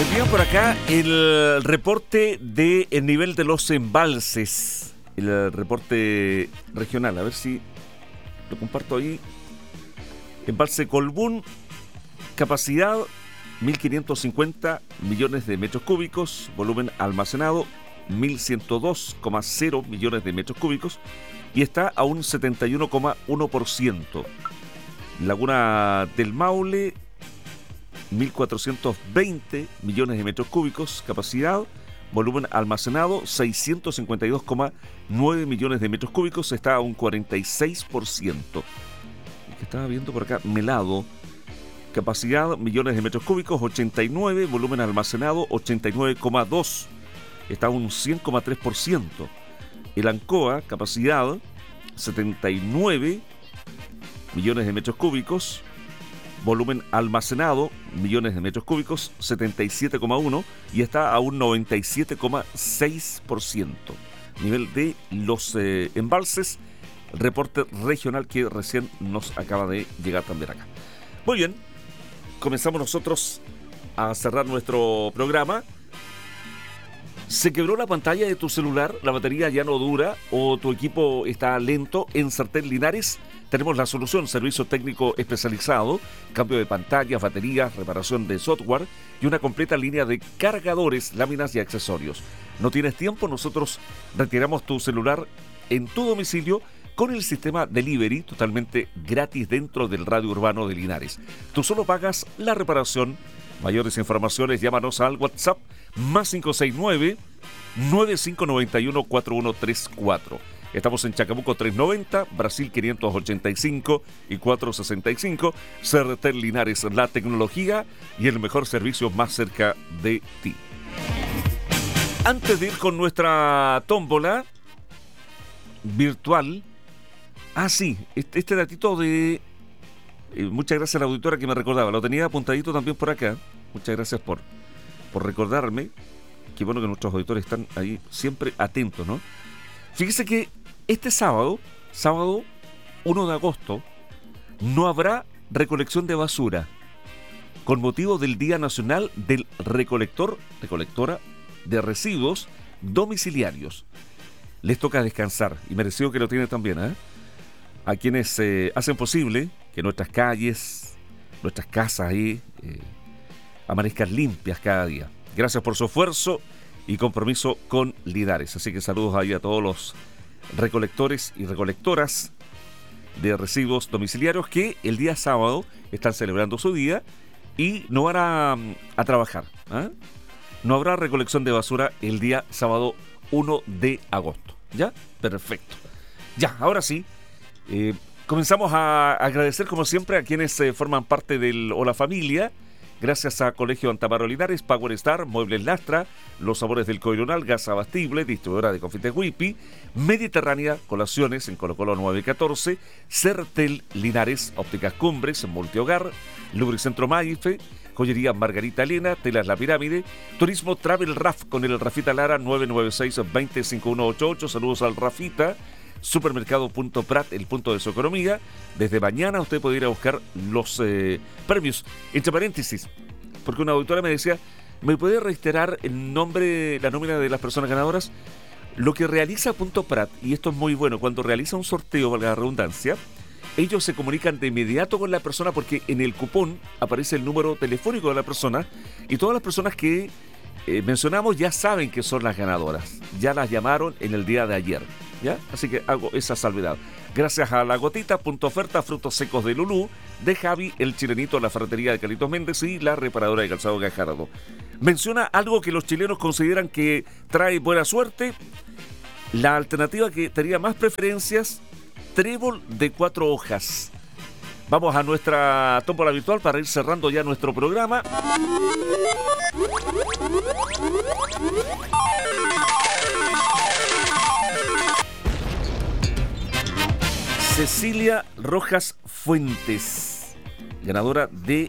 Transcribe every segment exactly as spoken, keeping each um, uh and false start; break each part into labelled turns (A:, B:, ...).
A: Envían por acá el reporte del nivel de los embalses, el reporte regional, a ver si lo comparto ahí. Embalse Colbún, capacidad mil quinientos cincuenta millones de metros cúbicos, volumen almacenado mil ciento dos coma cero millones de metros cúbicos y está a un setenta y uno coma uno por ciento. Laguna del Maule, mil cuatrocientos veinte millones de metros cúbicos, capacidad, volumen almacenado seiscientos cincuenta y dos coma nueve millones de metros cúbicos, está a un cuarenta y seis por ciento. El que estaba viendo por acá, Melado, capacidad, millones de metros cúbicos, ochenta y nueve, volumen almacenado ochenta y nueve coma dos, está a un cien coma tres por ciento. El Ancoa, capacidad, setenta y nueve millones de metros cúbicos, volumen almacenado, millones de metros cúbicos, setenta y siete coma uno y está a un noventa y siete coma seis por ciento. Nivel de los eh, embalses, reporte regional que recién nos acaba de llegar también acá. Muy bien, comenzamos nosotros a cerrar nuestro programa. ¿Se quebró la pantalla de tu celular? ¿La batería ya no dura? ¿O tu equipo está lento? En Sartén Linares tenemos la solución, servicio técnico especializado, cambio de pantallas, baterías, reparación de software y una completa línea de cargadores, láminas y accesorios. ¿No tienes tiempo? Nosotros retiramos tu celular en tu domicilio con el sistema Delivery totalmente gratis dentro del radio urbano de Linares. Tú solo pagas la reparación. Mayores informaciones, llámanos al WhatsApp más cinco seis nueve, nueve cinco nueve uno, cuatro uno tres cuatro. Estamos en Chacabuco trescientos noventa, Brasil quinientos ochenta y cinco y cuatrocientos sesenta y cinco. Sartén Linares, la tecnología y el mejor servicio más cerca de ti. Antes de ir con nuestra tómbola virtual, ah sí, este, este datito de... Eh, muchas gracias a la auditora que me recordaba, lo tenía apuntadito también por acá. Muchas gracias por, por recordarme. Qué bueno que nuestros auditores están ahí siempre atentos, ¿no? Fíjese que este sábado, sábado primero de agosto, no habrá recolección de basura con motivo del Día Nacional del Recolector, recolectora de residuos domiciliarios. Les toca descansar y merecido que lo tienen también, ¿eh? A quienes eh, hacen posible que nuestras calles, nuestras casas ahí eh, amanezcan limpias cada día. Gracias por su esfuerzo y compromiso con Linares. Así que saludos ahí a todos los recolectores y recolectoras de residuos domiciliarios que el día sábado están celebrando su día y no van a, a trabajar, ¿eh? No habrá recolección de basura el día sábado primero de agosto. ¿Ya? Perfecto. Ya, ahora sí. Eh, comenzamos a agradecer como siempre a quienes eh, forman parte del Hola Familia. Gracias a Colegio Antamaro Linares, Power Star, Muebles Lastra, Los Sabores del Coironal, Gas Abastible, distribuidora de confites Whippy, Mediterránea, Colaciones en Colo Colo nueve catorce, Certel Linares, Ópticas Cumbres, Multihogar, Lubricentro Maife, Joyería Margarita Elena, Telas La Pirámide, Turismo Travel Raf con el Rafita Lara nueve nueve seis, dos cero cinco uno ocho ocho, saludos al Rafita. Supermercado Punto Prat, el punto de su economía. Desde mañana usted puede ir a buscar los eh, premios. Entre paréntesis, porque una auditora me decía, ¿me puede reiterar el nombre, la nómina de las personas ganadoras? Lo que realiza Punto Prat, y esto es muy bueno, cuando realiza un sorteo, valga la redundancia, ellos se comunican de inmediato con la persona porque en el cupón aparece el número telefónico de la persona y todas las personas que eh, mencionamos ya saben que son las ganadoras. Ya las llamaron en el día de ayer. ¿Ya? Así que hago esa salvedad. Gracias a La Gotita, Punto Oferta, Frutos Secos de Lulú, de Javi, El Chilenito, la Ferretería de Carlitos Méndez y la Reparadora de Calzado Gajardo. Menciona algo que los chilenos consideran que trae buena suerte. La alternativa que tenía más preferencias, trébol de cuatro hojas. Vamos a nuestra tómbola virtual para ir cerrando ya nuestro programa. Cecilia Rojas Fuentes, ganadora de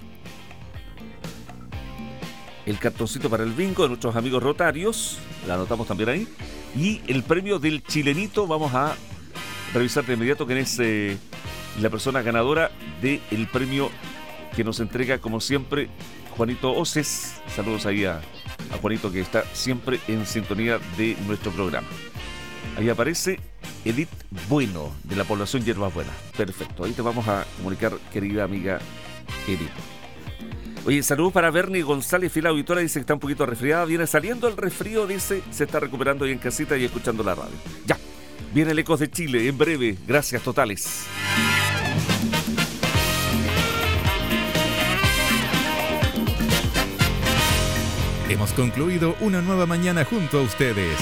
A: el cartoncito para el bingo de nuestros amigos rotarios, la anotamos también ahí, y el premio del Chilenito. Vamos a revisar de inmediato quién es eh, la persona ganadora del premio que nos entrega, como siempre, Juanito Oces. Saludos ahí a, a Juanito, que está siempre en sintonía de nuestro programa. Ahí aparece Edith Bueno, de la población Hierbas Buenas. Perfecto, ahí te vamos a comunicar, querida amiga Edith. Oye, saludos para Bernie González, fiel auditora, dice que está un poquito resfriada. Viene saliendo el resfrío, dice, se está recuperando ahí en casita y escuchando la radio. Ya, viene el Ecos de Chile en breve. Gracias totales.
B: Hemos concluido una nueva mañana junto a ustedes.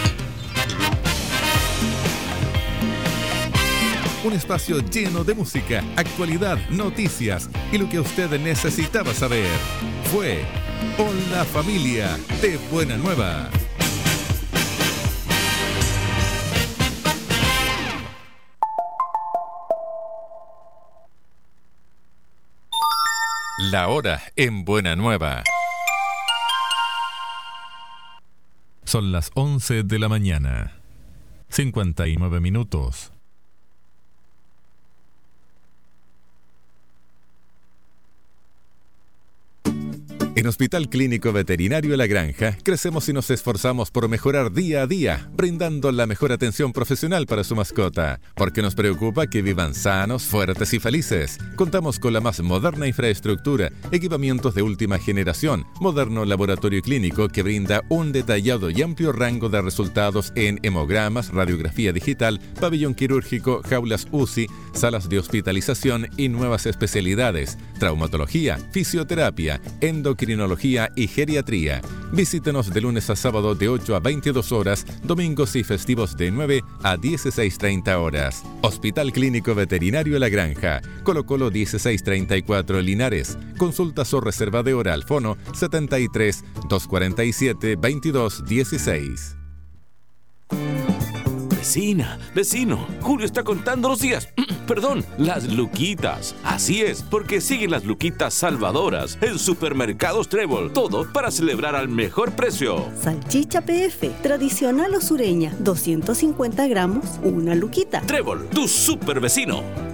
B: Un espacio lleno de música, actualidad, noticias y lo que usted necesitaba saber. Fue Hola Familia de Buena Nueva. La hora en Buena Nueva. Son las once de la mañana. cincuenta y nueve minutos. En Hospital Clínico Veterinario La Granja, crecemos y nos esforzamos por mejorar día a día, brindando la mejor atención profesional para su mascota, porque nos preocupa que vivan sanos, fuertes y felices. Contamos con la más moderna infraestructura, equipamientos de última generación, moderno laboratorio clínico que brinda un detallado y amplio rango de resultados en hemogramas, radiografía digital, pabellón quirúrgico, jaulas U C I, salas de hospitalización y nuevas especialidades, traumatología, fisioterapia, endocrinología y geriatría. Visítenos de lunes a sábado de ocho a veintidós horas, domingos y festivos de nueve a dieciséis treinta horas. Hospital Clínico Veterinario La Granja, Colo Colo dieciséis treinta y cuatro Linares. Consultas o reserva de hora al fono setenta y tres, doscientos cuarenta y siete, veintidós dieciséis.
C: Vecina, vecino, Julio está contando los días. Perdón, las luquitas. Así es, porque siguen las luquitas salvadoras en Supermercados Trébol. Todo para celebrar al mejor precio.
D: Salchicha P F, tradicional o sureña, doscientos cincuenta gramos, una luquita.
C: Trébol, tu super vecino.